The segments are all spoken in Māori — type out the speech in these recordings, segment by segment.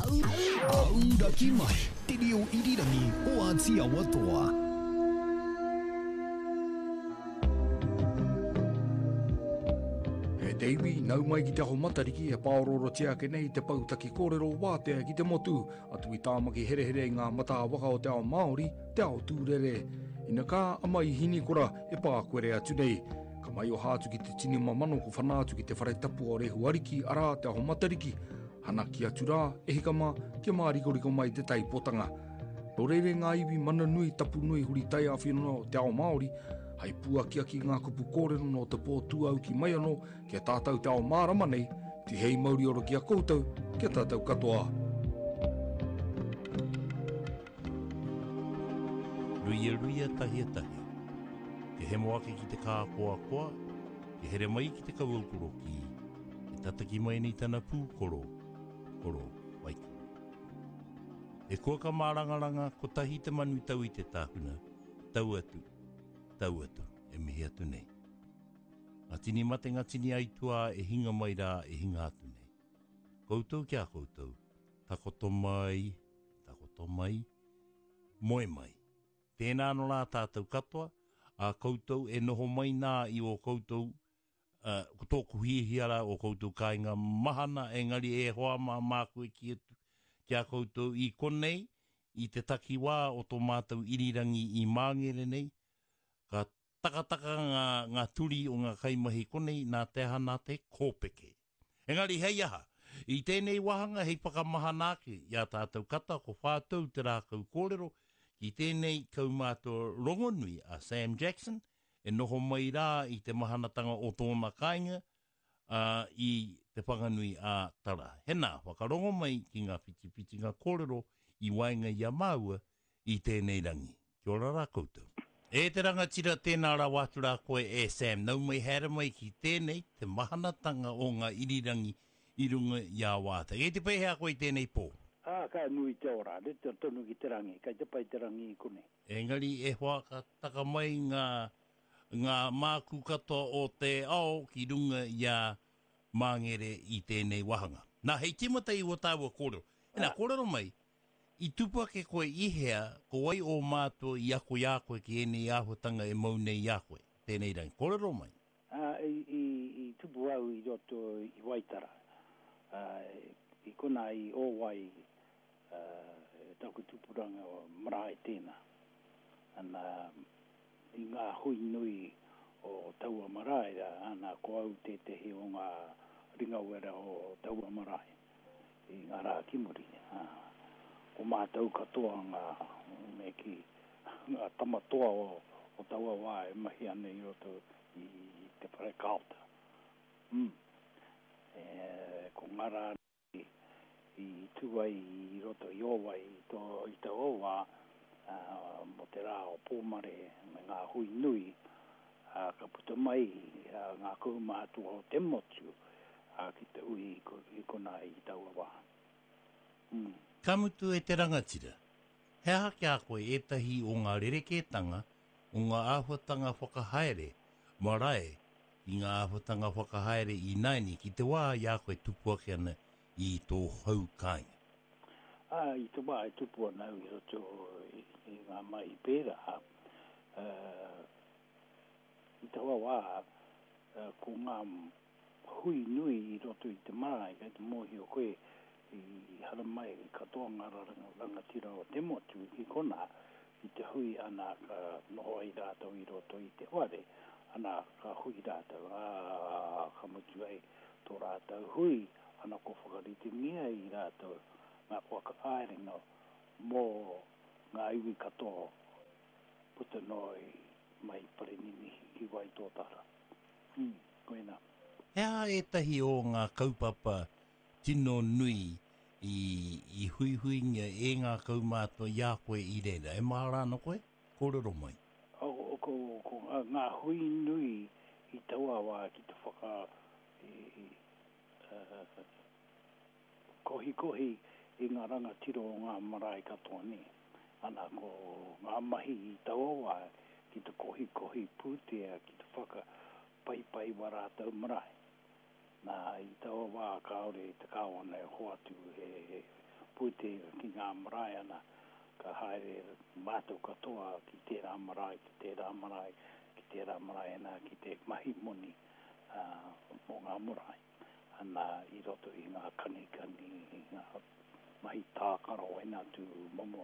Auraki mai, te reo irirangi o Atia Watoa. He Davey, nau mai ki te ho matariki e paororo tia ke nei te pautaki kōrero wātea ki te motu, atu i tāmaki here ngā mata waka o te ao Māori, te ao tūrere. Ina kā amai hini kora e pākoere atu nei. Ka mai o hātu ki te tini mamano ko whanātu ki te whare tapu o rehu ariki ara te ao matariki. Hana ki atu rā, e hikama, kia māriko mai te tai potanga. Rorere ngā iwi mana nui tapu nui huri tai a whinono te ao Māori, hei pua ki ngā kupu kōrero no te pō tūau ki mai anō, kia tātou te ao mārama nei, ti hei mauri oro ki a koutou, kia tātou katoa. Ruia tahia. Ke he moake ki te kā koa, ke here mai ki te kauaukuro ki, e tataki mai nei tana pū koro, waika. E kua ka mārangaranga, ko tahi te manu tau i te tāhuna, tau atu, e mihi atu nei. Ngatini mate ngatini aitua e hinga mai rā e hinga atu nei. Koutou kia koutou, takoto mai, moe mai. Tēnā no rā tātou katoa, a koutou e noho mai nā i o koutou, ko tōku hihiara o koutou kāinga mahana, engari e hoa mākue ki a koutou i konei, i te takiwā o tō mātou irirangi i māngere nei, ka takataka ngā turi o ngā kaimahi konei nā te hana te kōpeke. Engari hei aha, i tēnei wahanga hei whakamahana ki a tātou kata ko whātou te rākau kōrero, ki tēnei kaumātua rongonui a Sam Jackson, e noho mai rā i te mahanatanga o tōna kāinga i te whanganui a Tara. Hena, whakarongo mai ki ngā piti ngā kōrero i wainga i a maua i tēnei rangi. Kia ora rā koutou. E te rangatira tēnā rā wātu rā koe e Sam, nau mai hera mai ki tēnei te mahanatanga o ngā irirangi i runga i a wāta. E te pēhea koe i tēnei pō. Ka nui te ora, le te tonu ki te rangi, kai te pai te rangi i kone. Engari e hoa ka taka mai ngā māku katoa o te ao ki runga i a māngere i tēnei wahanga. Nā hei timata i o tāua kōrero. Nā kōrero mai, i tupua ke koe ihea, ko wai o mātua i ako i a koe ki ene i ahotanga e maunei i a koe. Tēnei rangi, kōrero mai. I tupu au i roto i Waitara. I kona i o wai taku tupuranga o marae tēnā. Ana i ngā hui nui o taua marae ana ko au te tehi o ngā ringawera o taua marae i ngā rā kimuri. Ko mātou katoa me ki ngā tamatoa o taua wā e mahi ane i roto i te whare kaota. Ko ngā rā i tuai i roto i owai i te owa mo te rā o pōmare me ngā hui nui ka puta mai ngā kaumātua o te motu ki te ui i kona i taua wā. Kamutu e te rangatira. He hake a koe etahi o ngā rerekētanga o ngā āhuatanga whakahaere marae i ngā āhuatanga whakahaere i naini ki te wā i a koe tupua ki ana i tō hau kāinga. I te wā e tupua nau i roto i ngā mai pēra. I te wā ko ngā hui nui i roto i te marae, kai te mohi o koe i hara mai katoa ngā rangatira o te motu i kona i te hui ana ka noho i rātou i roto i te ware, ana ka hui rātou, ka mutu ai tō rātou hui, ana ko whakariti ngia i rātou ngā waka āringa mō ngā iwi katoa puta noi mai parenini i wai tōtara. Koina. Hea etahi o ngā kaupapa tino nui i huihuinga e ngā kaumātua i a koe i reira. E mārāna koe? Kōrero mai. Ko ngā hui nui i taua wā ki te whaka kohi i ngā rangatiro o ngā marae katoa ni. Ana ko ngā mahi i taua wā ki te kohi pūtea ki te whaka pai wa rātou marae. Nā i taua wā kaore te kāwana e hoatu he pui te ki ngā marae ana, ka haere mātou katoa ki tērā marae, ki tērā marae ana, ki te mahi moni mō ngā marae. Ana i roto i ngā kanikani, i ngā mahi tākaro e nā tu momo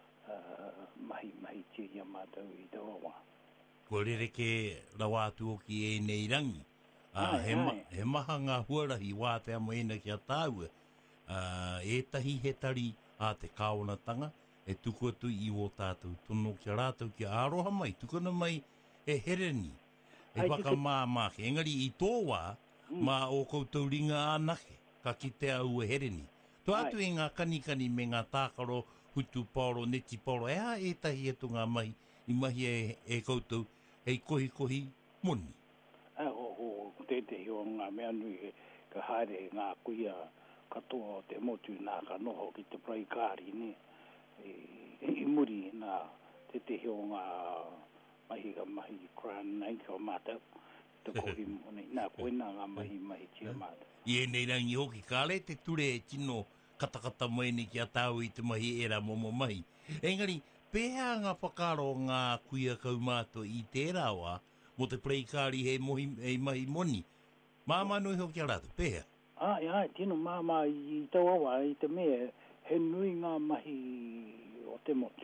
mahi tia mātou i te awa. Ko rere ke rawa atu o ki e nei rangi. He maha ngā huarahi wā te amo ena ki a tāua. Ētahi he tari a te kāonatanga, e tuku atu i o tātou tono ki a rātou ki a aroha mai, tukuna mai e hereni, e whakamāmake. Engari i tō wā, mā o koutou ringa anake, ka ki te au e hereni. Tō atu e ngā kanikani me ngā tākaro, hutu paoro, neti paoro, e ētahi atu ngā mahi, i mahi e koutou, hei kohi moni. Tetehi o ngā mea nui ka haere ngā kuia katoa o te motu nā ka noho ki te praikāri ne. I muri nā tetehi o ngā mahi crown nei o mātou. Te kohi moni, nā koina ngā mahi tia mātou. I e nei rangi hoki, ka le te ture e tino katakata mai ni ki a tāu i te mahi era momo mahi. Engari, pēhea ngā whakaro ngā kuia kaumātou i tērā wā, mo te praikāri he mahi moni. Māma nui hoki a rātou, pēhea? Tino māma i tau awa, i te mea, he nui ngā mahi o te motu.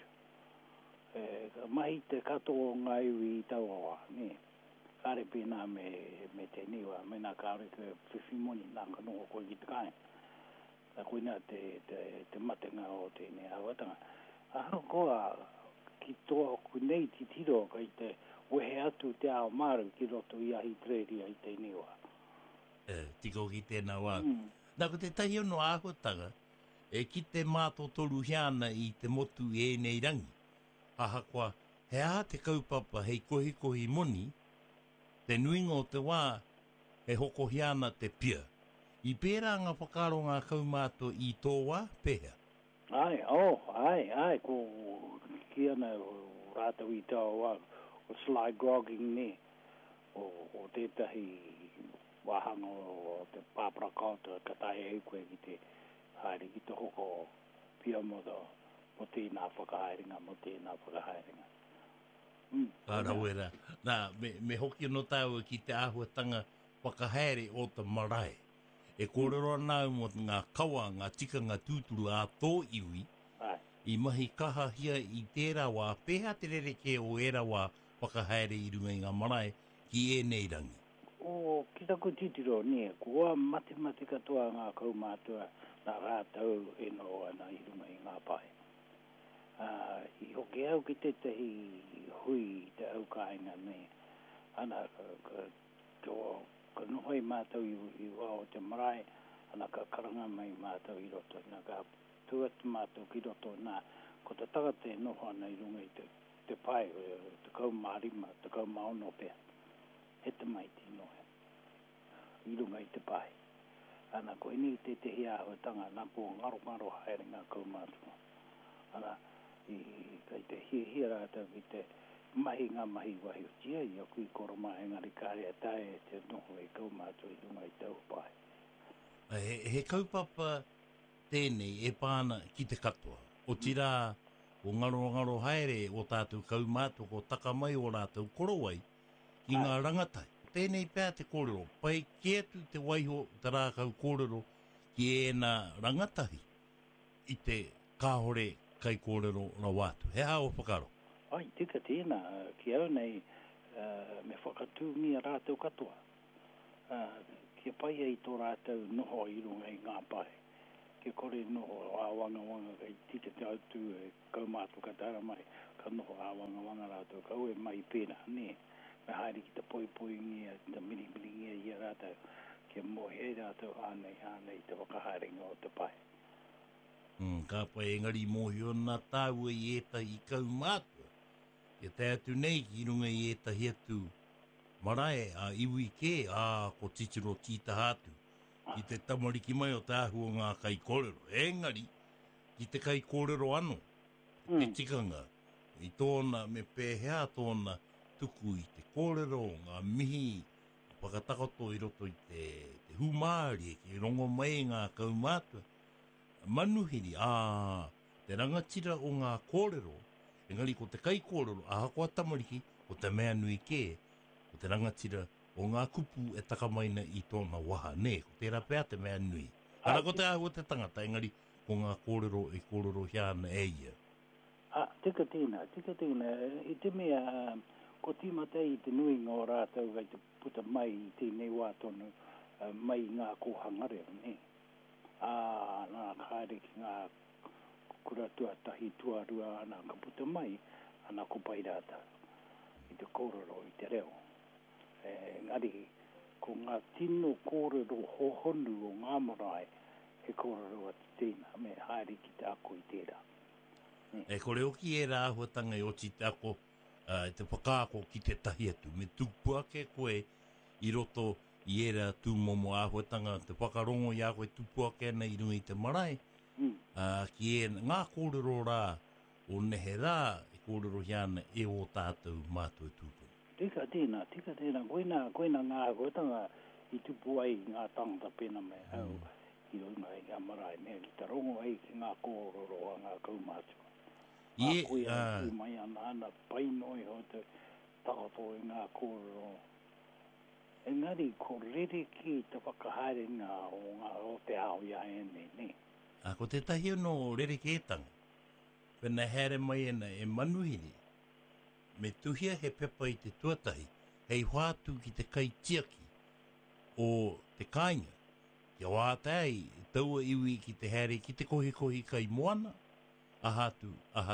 Mahi te katoa ngā iwi i tau awa, ne. Kāre pēnā me te niwa, me nā kāre ke whiwhi moni nā kanoho koe ki te kāi. Tā koina te matenga o te ne awatanga. Ahau koa ki toa ku nei ti tiro kai te wehe atu te ao maru ki roto i ahi treri ai te niwa. Tiko ki tēnā wā. Nā ko te tahi ono āhuatanga, e ki te mātō toru hiana i te motu e nei rangi. Ahakoa, he aha te kaupapa hei kohi moni, te nuinga o te wā, he hoko hiana te pia. I pērā ngā whakaro ngā kaumātō i tō wā, pēhea? Ai, ko ki ana rātau i tau wā, o sly grogging ne, o tētahi wahanga o te pāprakau te katai e koe ki te haere, ki te hoko pia mo tēnā whakahaeringa, Arawera. Nā, me hoki no tāua ki te āhuatanga whakahaere o te marae. E kōrero nāu mo ngā kawa, ngā tika, ngā tūturu a tō iwi, i mahi kaha hia i tērā wā, pēhea te rereke o era wā whakahaere i runga i ngā marae ki e nei rangi. Ki taku titiro ne, kua mate katoa ngā kaumātua nā rātau e no ana i runga i ngā pai. I hoki au ki tētahi hui te au kāinga ne, ana ka nohoi mātou i wā o te marae, ana ka karanga mai mātou i roto, ana ka tuat mātou ki roto nā, ko te tagata e noho ana i runga i te pai, te kaumārima, te kaumaono pēr. He te mai ti nohe, i runga i te pai. Ana ko ini te hi āhuatanga, nā po ngaro haere ngā kaumātua. Ana, kai te hi rātau ki te ngā mahi wahi o tia, i a kui koroma e ngari kāre a tae te noho e kaumātua i runga i tau pai. He kaupapa tēnei e pāna ki te katoa. O tira o ngaro haere o tātou kaumātua ko taka mai o rātou korowai ki ngā rangatai. Tēnei pēr te kōrero, pai ki atu te waiho te rākau kōrero ki ēnā rangatahi i te kāhore kai kōrero na wātu. He hao whakaro? Ai, tika tēnā, ki au nei me whakatū mia rātou katoa. Kia pai ai tō rātou noho i runga i ngā pai. Kia kore noho a wanga kai tika te autu e kaumātu katara mai, ka noho a wanga rātou, kau e mai pēna, ne. Me haere ki te poi ngia, te miri ngia i a rātou, kia mohe e rātou hānei te wakahaeringa o te pai. Ka pai engari mohi o nā tāua i etahi kaumātua. Kia te atu nei ki runga i etahi atu marae a iwi ke a ko titiro tītahatu. Ki te tamariki mai o te ahu o ngā kai kōrero. Engari, ki te kai kōrero ano, te tikanga, i tōna me pēhea tōna tuku i te kōrero, ngā mihi, whakatakoto i roto i te humāri, ki rongo mai ngā kaumātua. manuhiri, te rangatira o ngā kōrero, engari ko te kai kōrero, ko a tamariki, ko te mea nui ke, ko te rangatira o ngā kupu e takamaina i tōna waha, ne, ko te rapea te mea nui. Ara ko te ahua te tangata, engari ko ngā kōrero e kōrero hiana e ia. Tika tēnā, i te mea, ko tīmata i te nui ngā rātau gai te puta mai i tēnei wā tonu, mai ngā kōhangare, ne. Nā kāre ki ngā kura tuatahi tuarua ana ka puta mai, ana ko pairata i te kōrero i te reo. Ngari, ko ngā tino kōrero hohonu o ngā marae, he kōrero atu tēnā, me haere ki te ako i tērā. E kore oki e rā huatanga i oti te ako, te whakaako ki te tahi atu. Me tupuake koe i roto i era tūmomo āhuatanga, te whakarongo i a koe tupuake ana i rungi te marae. Ki e ngā kōrero rā o nehe rā e kōrero hiana e o tātou mātua tūpuna. Tika tēnā, koina ngā huatanga i tupu ai ngā tangata pena me au i runga i ngā marae. Ne, ki ta rongo ai ki ngā kōrero a ngā kaumātua. Koe a mai ana painoi ho te takato i ngā kōrero. Engari, ko rere ki te whakahaere ngā o te ao ia ene, ne. Ko te tahi no rere ki etanga. Pena here mai ena e manuhiri. Me tuhia he pepa i te tuatahi, hei whātu ki te kai tiaki o te kāinga. Kia wātai, taua iwi ki te here ki te kohi kai moana. Ahatu.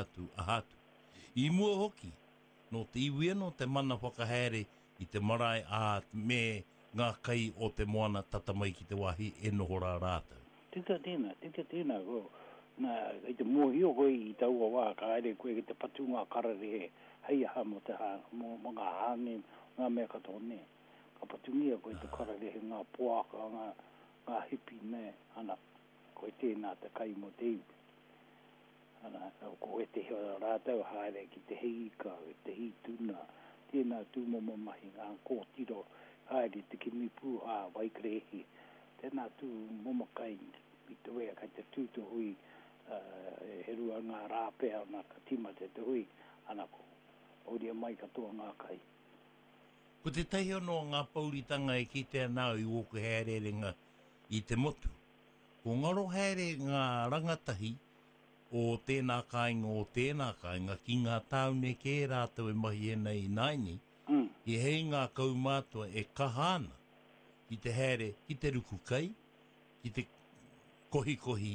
I mua hoki, no te iwi no te mana whakahere i te marae me ngā kai o te moana tatamai ki te wahi e noho rā rātau. Tika tēnā, ko. I te mōhio koe i taua wā, ka aere koe ki te patunga karare hei aha mo ngā hānge, ngā mea katoa ne. Ka patungia koe te karare he ngā poaka, ngā hipi ne, ana koe tēnā te kai mo te iwi. Ana, ko e te hea rātau haere ki te heika, te hituna, tēnā tūmomo mahi ngā kōtiro, haere te kimipu waikerehi, tēnā tū momokai i te wea kai te tūtu hui, he rua ngā rāpea ngā katima te hui, ana ko oria mai katoa ngā kai. Ko te tahi ono ngā pauritanga e ki te anau i woku haere renga i te motu. Ko ngaro haere ngā rangatahi, o tēnā kāinga ki ngā taune kē rātou e mahi e nei naini, i hei ngā kaumātua e kahana ki te haere, ki te rukukai, ki te kohi,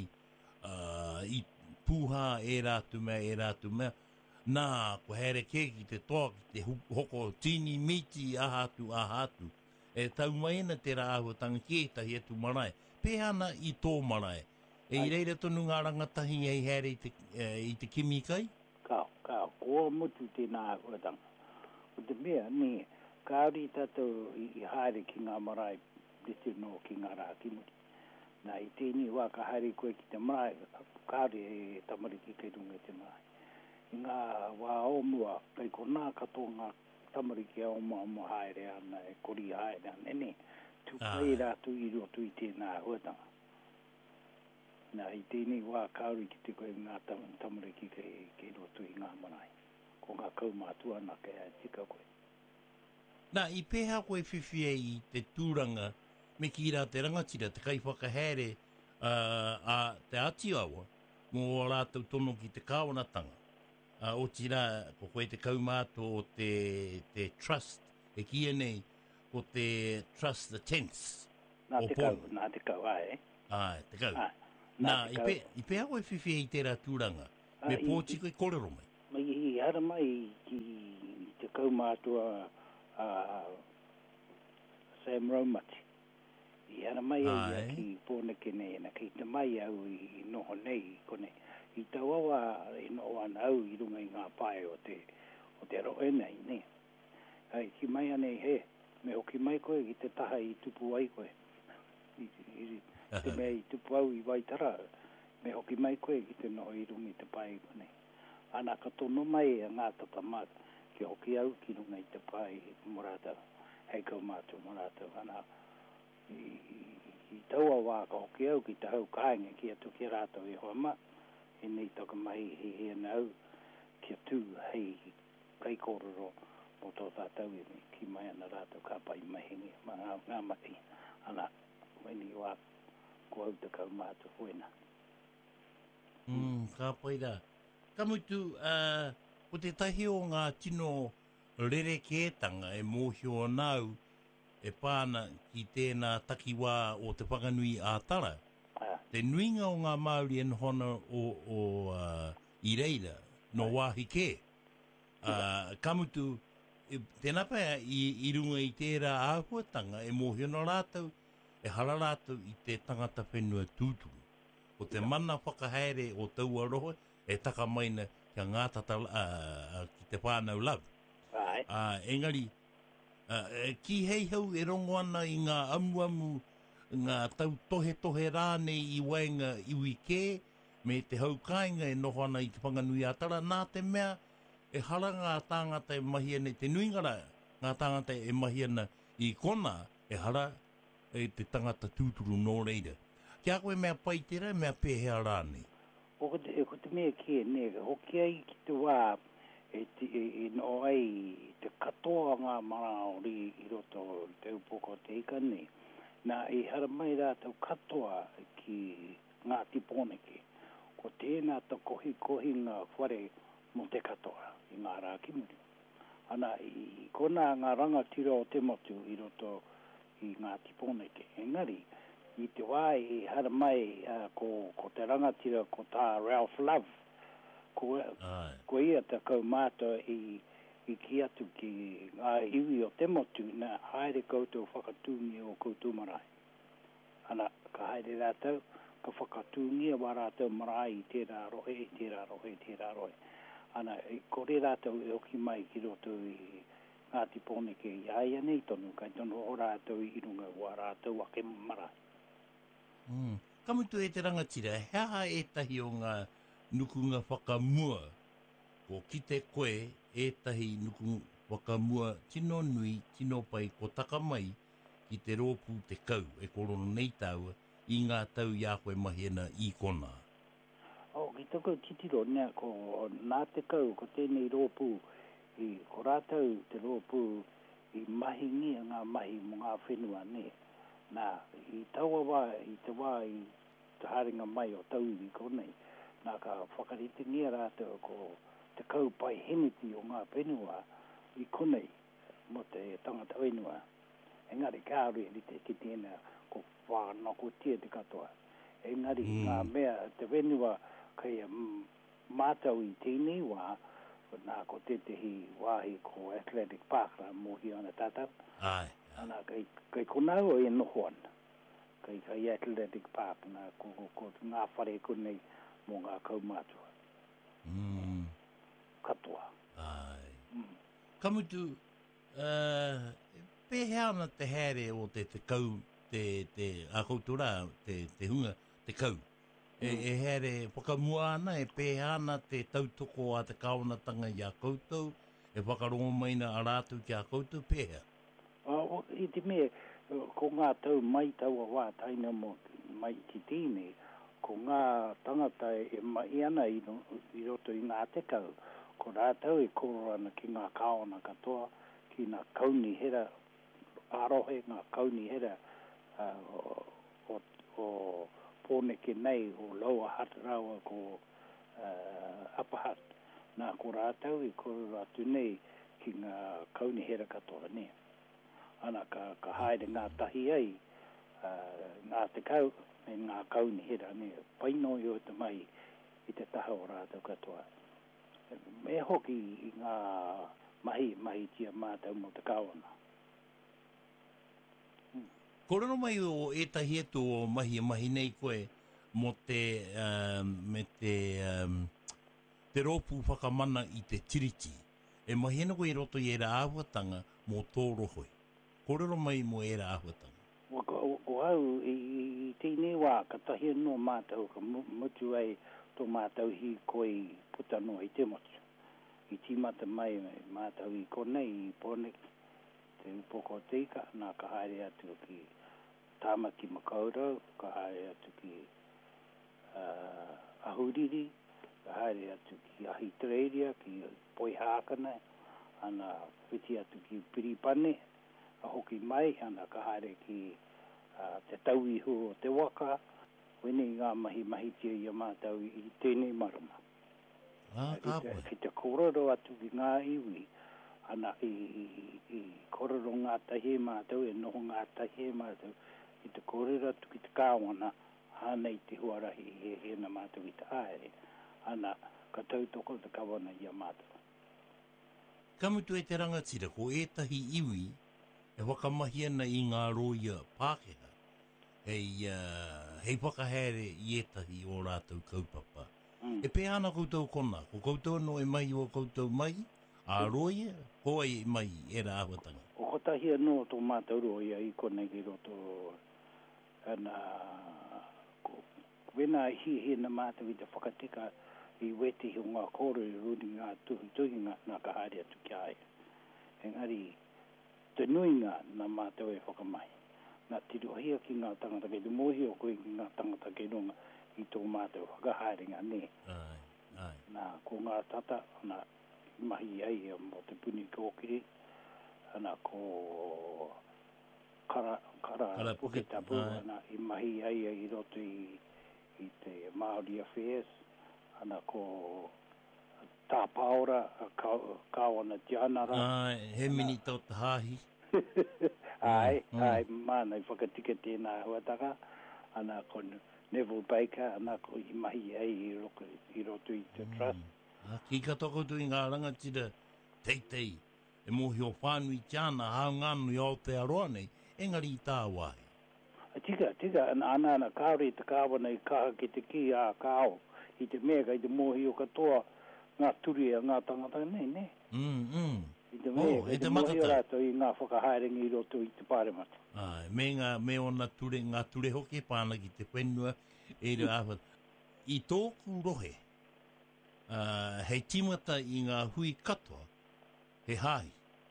i pūhā e rātu mea, nā, ko haere kē ki te toa, ki te hoko tini miti ahatu, e tau maina te rāhuatanga ki e tahi atu marae, pēhana i tō marae, e i reira tonu ngā rangatahi e haere i te kimi kai? Kao, ko mutu tēnā huatanga. O te mea, ne, kāori tātou i haere ki ngā marae, rete no ki ngā rā kimuri. Nā, i tēni wā ka haere koe ki te marae, kāori e tamariki kei runga te marae. I ngā wā omua, kai ko nā katoa ngā tamariki a omua haere ana, e kori haere ana, ne, tukai rātu i roto i tēnā huatanga. Nā, i tēnei wā kāori ki te koe ngā tamariki kei roto i ngā marae. Ko ngā kaumātua nā kei tika koe. Nā, i pēha koe whiwhia i te tūranga me ki rā te rangatira, te kai whakahere a te atiawa, mō rātou tono ki te kāwanatanga. O tira, ko koe te kaumātua o te trust, e kia nei, ko te trust the tense. Nā te kau, ai. Te kau. Nā, i pēha koe whiwhia i tērā tūranga, me pōti koe kōrero mai. Mai i hara mai ki te kaumātua Sam Raumati. I hara mai ki pōneke nei, na ki te mai au i noho nei, kone. I tau awa i noho ana au i runga i ngā pae o te roe nei, ne. Ki mai anei he, me hoki mai koe ki te taha i tupu ai koe. Te mea i tupu au i Waitara, me hoki mai koe ki te noho i runga i te pae koe. Ana ka tono mai a ngā tatamata, ki hoki au ki runga i te pae moratau, hei kaumātua moratau. Ana i I taua wā ka hoki au ki te hau kāinga ki atu ki rātou I hoa ma. E nei toka mai he nau ki atu hei kai kororo mo tō tātou e me ki mai ana rātou ka pai mahingi ma ngā mati. Ana, wani wā ko au te kau mātou huena. Ka pai rā. Ka mutu, o te tahi o ngā tino rerekētanga e mōhio nau e pāna ki tēnā takiwā o te whakanui ātara. Te nuinga o ngā Māori en hona o Ireira, no wāhi kē. Ka mutu, tēnā pēr I runga I tērā āhuatanga e mōhio no rātou, e hala rātou I te tangata whenua tūturu. O te mana whakahaere o taua roho, e taka maina kia ngātata ki te whānau lau. Engari, ki hei hau e rongo ana I ngā amu ngā tau tohe rāne I wainga iwi kē, me te hau kāinga e noho ana I te whanganui ātara, nā te mea e hala ngā tāngata e mahi ana, te nuingara ngā tāngata e mahi ana I kona, e hala e te tangata tūturu nō reira. Kia koe mea paitera, mea pēhea rāne. O ko te mea kia nega, hoki ai ki te wā, e no ai te katoa ngā maraori I roto te upoko te ika nei. Nā e hara mai rātou katoa ki ngā tiponeke. Ko tēnā ta kohi ngā whare mo te katoa I ngā rākimuri. Ana I kona ngā rangatira o te motu I roto I ngā tiponeke. Engari, I te wā e hara mai ko te rangatira ko tā Ralph Love. Ko ia ta kau mātua I ki atu ki ngā iwi o te motu na haere koutou whakatūngi o koutou marae. Ana ka haere rātou, ka whakatūngi wā rātou marae I tērā rohe. Ana ko re rātou e oki mai ki roto I ngā tiponeke I aia nei tonu, kai tonu o rātou I runga wā rātou ake marae. Ka mutu e te rangatira, hea etahi o ngā nukunga whakamua, ko ki te koe etahi nuku whakamua tino nui, tino pai, ko taka mai ki te rōpū te kau, e korono nei tāua, I ngā tau ia koe mahi ana I kona. Ki toko titiro nea, ko nā te kau, ko tēnei rōpū, ko rātou te rōpū I mahi ngia ngā mahi mo ngā whenua nea. Nā, I taua wā, I te wā, I te haringa mai o tauiwi konei, nā ka whakarite ngia rātou ko te kau pai heniti o ngā whenua I konei, mo te tangata whenua. Engari kāre li te ki tēnā ko whanako tia te katoa. Engari ngā mea te whenua kai mātau I tēnei wā, nā ko tetehi wāhi ko Athletic Park rā mōhi ana tātau. Ana kai konau e noho ana. Kai Athletic Park nā ko ngā whare konei mō ngā kaumātua. Katoa. Ka mutu, pēhea ana te haere o te kau, a koutou rā, te hunga, te kau. E haere whakamua ana, e pēhea ana te tautoko a te kaonatanga I a koutou, e whakarongo maina a rātou ki a koutou pēhea. I te mea, ko ngā tau mai taua wā taina mo mai ki tēnei, ko ngā tangata e mai ana I roto I ngā te kau, ko rātau e koro ana ki ngā kaona katoa, ki ngā kauni hera, arohe ngā kauni hera o pōneke nei o Lower Hutt rawa ko Upper Hutt. Nā ko rātau e koro rātu nei ki ngā kauni hera katoa nea. Ana ka haere ngā tahi ai, ngā te kau, me ngā kauni hera nea. Paino I o te mai I te taha o rātou katoa. Me hoki I ngā mahi tia mātou mo te kaona. Korero mai o etahi etu o mahi nei koe mo te, te rōpū whakamana I te tiriti. E mahi ana koe I roto I era āhuatanga mō tō rohoi. Korero mai mo era āhuatanga. O au I tēnei wā ka tahi no mātou ka mutu ai tō mātou hi koe puta no I te motu. I tīmata mai mātou I konei I pōneki te upoko teika nā ka haere atu ki Tāmaki Makaurau, ka haere atu ki Ahuriri, ka haere atu ki Ahitereiria, ki Poihākana, ana whiti atu ki Piripane, a hoki mai, ana ka haere ki te tauihu o te waka, wene ngā mahi tia i a mātau i tēnei marama. Ki te kororo atu ki ngā iwi, ana i kororo ngā tahi mātau, e noho ngā tahi mātau, i te kororo atu ki te kāwana, hānei te huarahi he na mātau i te haere, ana ka tautoko te kawana i a mātau. Kamutu e te rangatira, ko ētahi iwi, e wakamahi ana i ngā roia Pākehā, hei whakahere i etahi o rātou kaupapa. E pē ana koutou kona, ko koutou no e mai o koutou mai, a roia, hoa e mai e rā awatanga. O kotahi anō tō mātou roia i kone ki roto, ana, wena hi na mātou i te whakatika i wetihi o ngā kōroi rūni ngā tuhi ngā ka haere atu ki ai. Engari, te nuinga na mātou e whakamai. Nā tirohia ki ngā tangata kei te mohi o koe ki ngā tangata kei runga i tō mātou whakahaeringa ne. Nā ko ngā tata, nā mahi ai mo te puni kōkiri, nā ko kara puketapu, nā i mahi ai i roto i te Māori Affairs, nā ko tā paora, kāwana tianara. He mini tau te hāhi. Ai, mana i whakatika tēnā huataka, ana ko Neville Baker, ana ko i mahi ai i roto i te trust. Ki katoko tu i ngā rangatira teitei, e mohi o whānui tiana, hao ngānu i Aotearoa nei, engari i tā wai. Tika, ana kāore i te kāwana i kaha ki te ki a kāo, i te mea kai te mohi o katoa ngā turi a ngā tangata nei, ne? I te mea, i te mohi o rātou i ngā whakahaerengi i roto i te pāremata. Me o ngā ture hoki pāna ki te whenua, e re awat. I tōku rohe, hei timata i ngā hui katoa, he hāhi.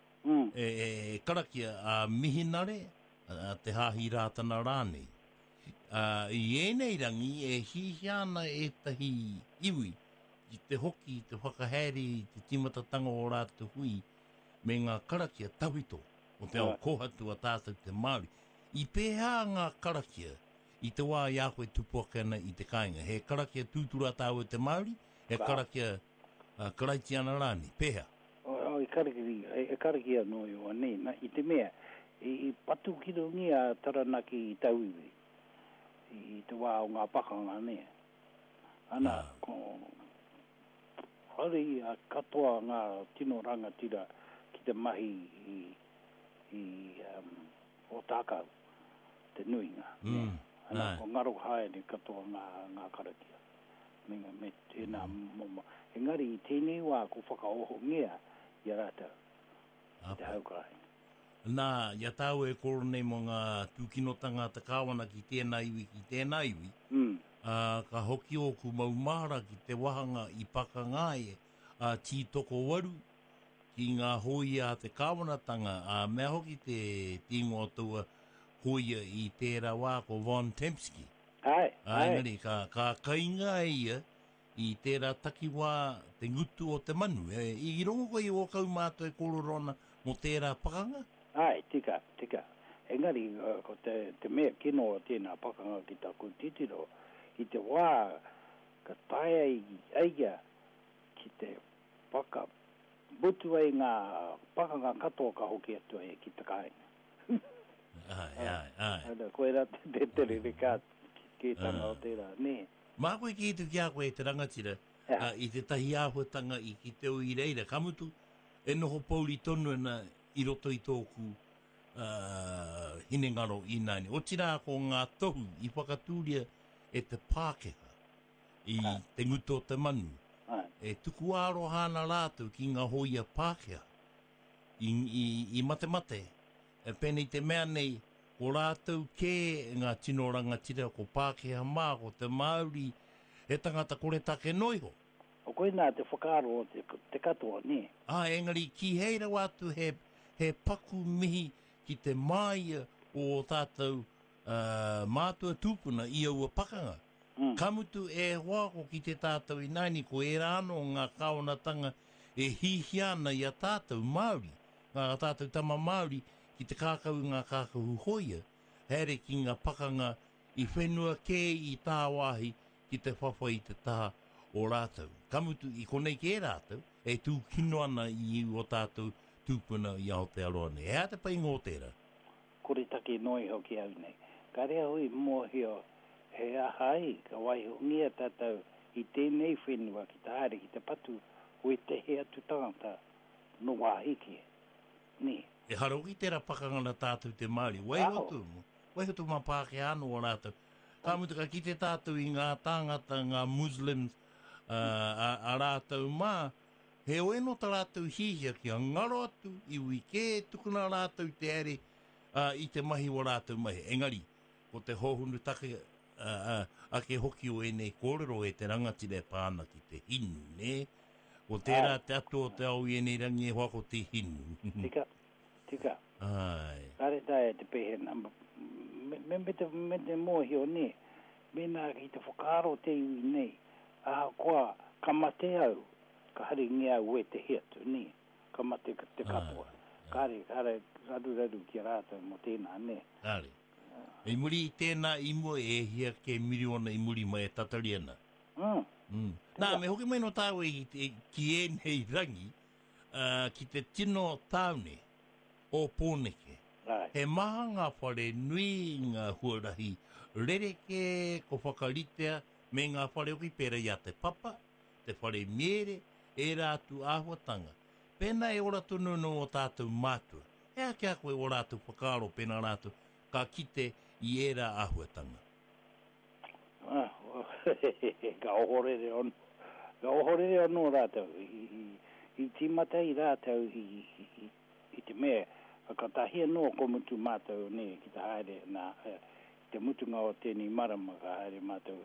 E karakia a mihinare, te hāhi rātana rānei. I ēnei rangi e hihiana e tahi iwi, i te hoki, te whakahaere, te timatatanga o rātou hui, me ngā karakia tawito, o te ao kohatua tātou te Māori. I pēhā ngā karakia, i te wā i a koe tupuakana i te kāinga. He karakia tūtura tāu e te Māori, he karakia karaitiana rāni, pēhā. E karakia no i o nei, i te mea, i patu ki rungi a taranaki i tauiwi, i te wā o ngā pakanga nei. Ana, hari a katoa ngā tino rangatira ki te mahi o tākau, te nuinga. Ana, ko ngaro hae ni katoa ngā karakia. Me tēnā moma. Engari i tēnei wā ko whakaoho ngea i a rātau. Te haukarai. Nā, ia tāu e koro nei mo ngā tūkino tangata kāwana ki tēnā iwi. Ka hoki o ku maumara ki te wahanga i Pakangae a Titoko Waru ki ngā hoia a te kāwanatanga a mea hoki te tingo atua hoia i tērā wā ko Von Tempsky. Ngari, ka kainga ia i tērā takiwā te ngutu o te manu. I rongo koe i o kau mātou e kororona mo tērā pakanga? Tika. Engari, ko te mea kino o tēnā pakanga ki taku titiro, i te wā, ka taia i aia ki te whaka butu ai ngā pakanga katoa ka hoki atu ai ki te kāinga. Koe rā te tere reka ki tanga o tērā, ne? Mā koe ki tu ki a koe te rangatira, i te tahi āhuatanga i ki te o i reira, kamutu, e noho pauri tonu na i roto i tōku hinengaro i nani. O tira ko ngā tohu i whakatūria e te Pākehā i te nguto te manu. E tuku aro hana rātou ki ngā hoia Pākehā i mate. E pēnei te mea nei, ko rātou kē ngā tino rangatira ko Pākehā mā, ko te Māori, he tangata kore take noiho. O koe nā te whakaaro o te katoa, ne? Engari, ki heira wātu he paku mihi ki te māia o tātou mātua tūpuna i aua pakanga. Kamutu e hoa ko ki te tātou i nani ko e rāno ngā kaonatanga e hihiana i a tātou Māori. Ngā tātou tama Māori ki te kākau ngā kākau hoia. Here ki ngā pakanga i whenua kē i tā wāhi ki te whawha i te tā o rātou. Kamutu i konei ki e rātou e tū kino ana i o tātou tūpuna i Aotearoa nei. Ea te pai ngō tērā. Kore take noi hoki au nei. Ka rea hui mōhio he ahai, ka waiho ngia tātou i tēnei whenua ki te haere ki te patu o e te hea tu tangata no wāhiki. Ni. E haroki tērā pakangana tātou te Māori. Waihotu mā Pāke anu o rātou. Ka mutu ka ki te tātou i ngā tāngata, ngā Muslims a rātou mā, he oeno ta rātou hihia ki a ngaro atu, i ui kē tukuna rātou te ere i te mahi o rātou mahi. Engari, ko te hohunu take ake hoki o enei kōrero e te rangatire pāna ki te hinu, ne? O tērā te atu o te au i enei rangi e hoa ko te hinu. Tika. Ai. Kare tae te pehena. Me te mōhi o ne, mena ki te whakaro te iwi nei, koa kamate au, ka hari ngia au e te heatu, ne? Kamate te katoa. Kare, radu ki rātou mo tēnā, ne? Kare. I muri i tēnā i mua e hia ke miriona i muri mai e tatari ana. Nā, me hoki mai no tāwe ki e nei rangi, ki te tino tāune o Pōneke. He maha ngā whare nui ngā huarahi rereke ko whakaritea me ngā whare oki pera i a te papa, te whare miere, e rātu āhuatanga. Pēnā e ora tunu no o tātou mātua. Ea kia koe o rātu whakaro pēnā rātu ka kite i e rā āhuatanga. Ka ohorere ono rātou. I timata i rātou i te mea. Ka tahia no ko mutu mātou ne ki te haere nā te mutunga o tēnei marama ka haere mātou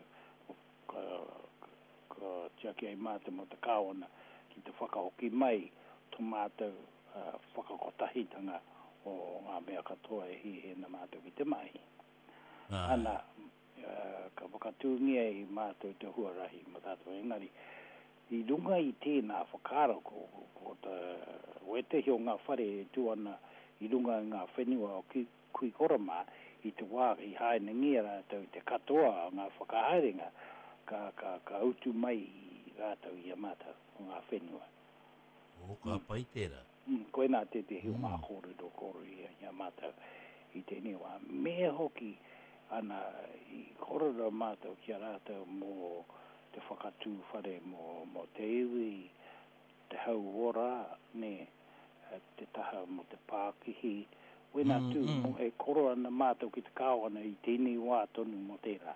ka tiaki ai mātou mo te kāona ki te whakahoki mai to mātou whakakotahitanga o ngā mea katoa e hi na mātou ki te mai. Ana ka whakatūngia i mātou te huarahi ma tātou engari i runga i tēnā whakara ko te hio ngā whare e tuana i runga ngā whenua o kui korama i te wā i haina ngia rātou te katoa ngā whakahaerenga ka utu mai i rātou i amata o ngā whenua. O ka pai tērā. Koe nā te hiu ngā kōrero i amata i tēnei wā. Me hoki ana i kōrero mātou ki a rātou mō te whakatū whare mō te iwi, te hau ora, ne, te taha mo te Pākihi. Wena tū, mo e koro ana mātou ki te kāwana i tēnei wā tonu mo tērā.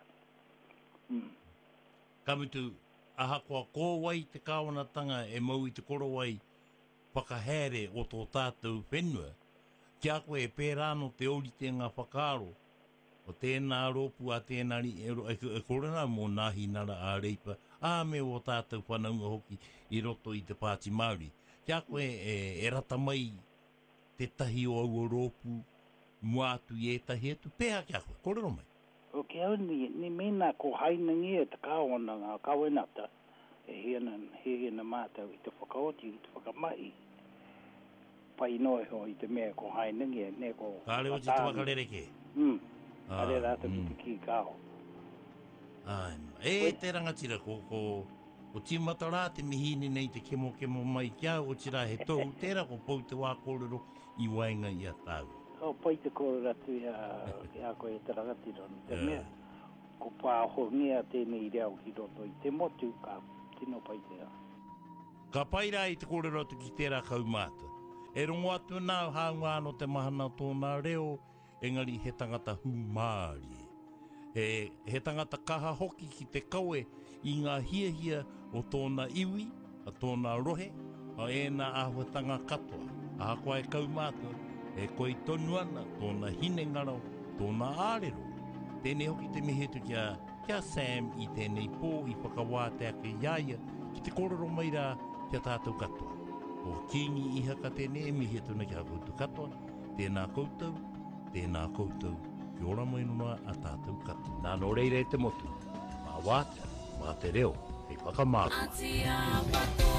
Kamutu, ahakoa kōwai te kāwanatanga e mau i te korowai whakahere o tō tātou whenua. Kia koe e pērāno te orite ngā whakaro. O tēnā ropu a tēnā e korona mō nāhi nara a reipa. Me o tātou whanaunga hoki i roto i te Pāti Māori. Kia koe e rata mai te tahi o au o ropu, muatu i e tahi atu, pēha kia koe, korero mai. O kia ni mena ko haina ngia te kāwana ngā kawenata, e hiena mātou i te whakaoti, i te whakamai. Pai noe ho i te mea ko haina ngia, ne ko... Kāre o te wakarereke. Kāre rātou ki te ki kāo. Te rangatira o timata rā te mihini nei te kemo mai kia o tira he tau tērā ko pou te wā kōrero i wainga i a tāu. O pai te kōrero atu i a koe te rangatira te mea. Ko pāho ngia tēnei reo ki roto i te motu ka tino pai tērā. Ka pai rā i te kōrero atu ki tērā kaumāta. E rongo atu nā hāunga no te mahana tōna reo engari he tangata Māori. He tangata kaha hoki ki te kaue i ngā hiahia o tōna iwi, a tōna rohe, a ēnā āhuatanga katoa. A koe kaumātua, e koe tonu ana, tōna hine ngarau, tōna ārero. Tēnei hoki te mihetu kia Sam i tēnei pō i whakawātea ke iaia ki te kororo mai rā kia tātou katoa. O kingi iha ka tēnei mihetu na kia koutou katoa, tēnā koutou, Kia ora mai noa a tātou katu. Nā no reire te motu. Mā wātea, mā te reo, hei whakamātua.